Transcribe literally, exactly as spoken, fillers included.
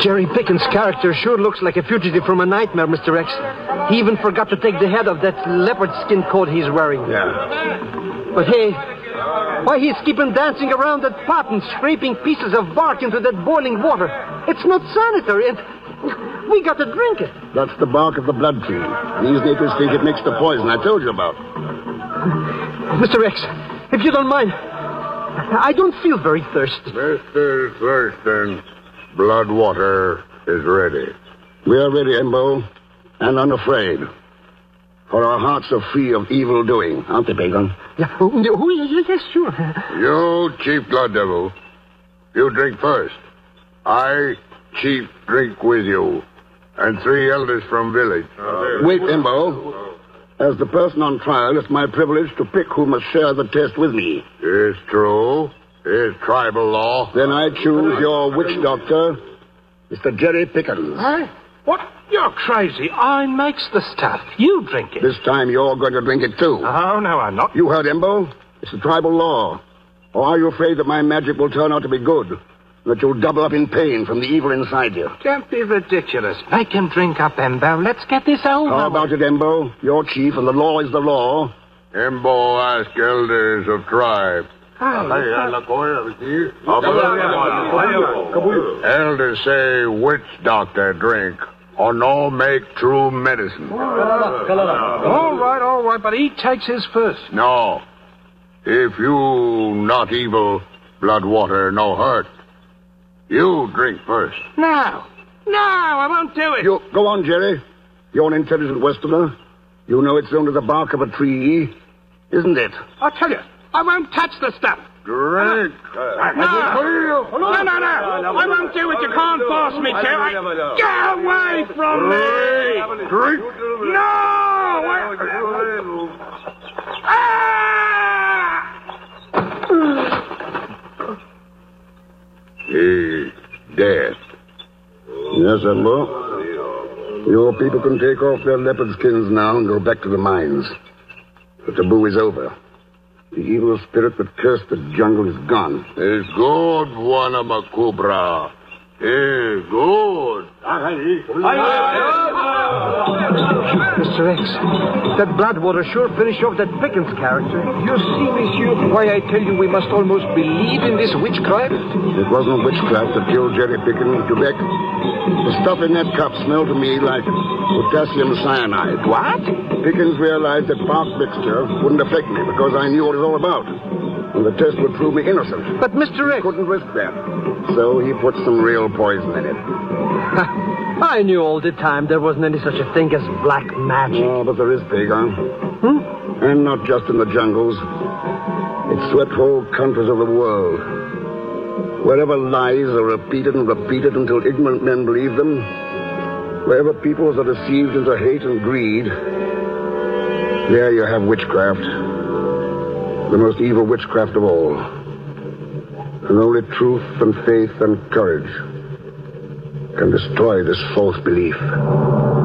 Jerry Pickens' character sure looks like a fugitive from a nightmare, Mister X. He even forgot to take the head off that leopard skin coat he's wearing. Yeah. But hey, why he's keeping dancing around that pot and scraping pieces of bark into that boiling water? It's not sanitary, and we got to drink it. That's the bark of the blood tree. These natives think it makes the poison I told you about. Mister X, if you don't mind, I don't feel very thirsty. Mister Thurston, blood water is ready. We are ready, Embo, and unafraid. For our hearts are free of evil doing, aren't they, Pagan? Yeah, oh, oh, yes, sure. You, Chief Blood Devil, you drink first. I, Chief, drink with you. And three elders from village. Wait, Embo. As the person on trial, it's my privilege to pick who must share the test with me. It's true. It's tribal law. Then I choose your witch doctor, Mister Jerry Pickens. Hey? What? You're crazy. I makes the stuff. You drink it. This time you're going to drink it too. Oh, no, I'm not. You heard, Embo? It's the tribal law. Or are you afraid that my magic will turn out to be good? That you'll double up in pain from the evil inside you? Don't be ridiculous. Make him drink up, Embo. Let's get this over. How about it, Embo? You're chief, and the law is the law. Embo ask elders of tribe. Elders say witch doctor drink, or no make true medicine. All right, all right, but he takes his first. No. If you not evil, blood water no hurt. You drink first. No. No, I won't do it. You go on, Jerry. You're an intelligent Westerner. You know it's only the bark of a tree, isn't it? I'll tell you, I won't touch the stuff. Drink. No. No, no, no. I won't do it. You can't force me to. I... Get away from me. Drink. No. I... Ah! He's dead. Yes, Embo. Your people can take off their leopard skins now and go back to the mines. The taboo is over. The evil spirit that cursed the jungle is gone. It's good, Wanamakubra. It's good. Mister X, that Bloodwater sure finished off that Pickens character. You see, monsieur, why I tell you we must almost believe in this witchcraft? It wasn't witchcraft that killed Jerry Pickens, Quebec. The stuff in that cup smelled to me like potassium cyanide. What? Pickens realized that bark mixture wouldn't affect me because I knew what it was all about. And the test would prove me innocent. But Mister X... Couldn't risk that. So he put some real poison in it. I knew all the time there wasn't any such a thing as black magic. Oh, but there is, Pagan. Hmm? And not just in the jungles. It swept whole countries of the world. Wherever lies are repeated and repeated until ignorant men believe them, wherever peoples are deceived into hate and greed, there you have witchcraft. The most evil witchcraft of all. And only truth and faith and courage can destroy this false belief.